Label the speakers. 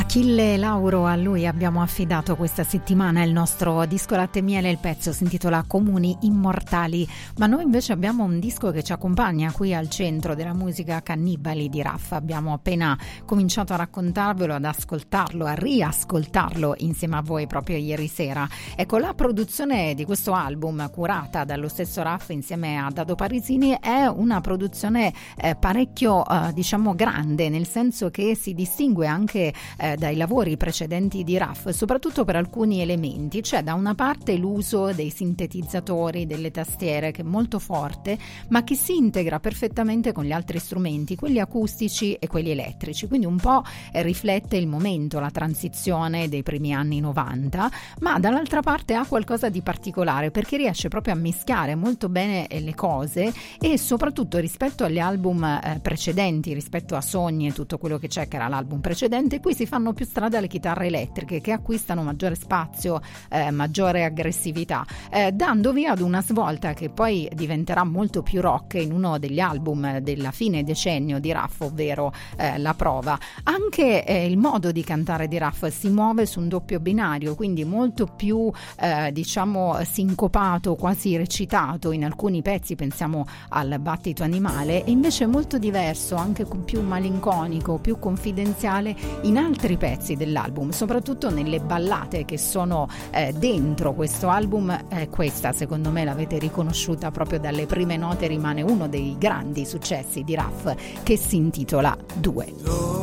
Speaker 1: Achille Lauro, a lui abbiamo affidato questa settimana il nostro disco Latte e Miele. Il pezzo si intitola Comuni Immortali, ma noi invece abbiamo un disco che ci accompagna qui al centro della musica, Cannibali di Raffa. Abbiamo appena cominciato a raccontarvelo, ad ascoltarlo, a riascoltarlo insieme a voi proprio ieri sera. Ecco, la produzione di questo album, curata dallo stesso Raffa insieme a Dado Parisini, è una produzione parecchio diciamo grande, nel senso che si distingue anche dai lavori precedenti di Raff, soprattutto per alcuni elementi. C'è da una parte l'uso dei sintetizzatori, delle tastiere, che è molto forte, ma che si integra perfettamente con gli altri strumenti, quelli acustici e quelli elettrici, quindi un po' riflette il momento, la transizione dei primi anni 90, ma dall'altra parte ha qualcosa di particolare perché riesce proprio a mischiare molto bene le cose, e soprattutto rispetto agli album precedenti, rispetto a Sogni e tutto quello che c'è, che era l'album precedente, qui si fanno più strada le chitarre elettriche, che acquistano maggiore spazio, maggiore aggressività, dando via ad una svolta che poi diventerà molto più rock in uno degli album della fine decennio di Raff, ovvero La Prova. Anche il modo di cantare di Raff si muove su un doppio binario, quindi molto più diciamo sincopato, quasi recitato in alcuni pezzi, pensiamo al Battito Animale, e invece molto diverso, anche più malinconico, più confidenziale in altri pezzi dell'album, soprattutto nelle ballate che sono dentro questo album. Questa secondo me l'avete riconosciuta proprio dalle prime note, rimane uno dei grandi successi di Raff, che si intitola Due.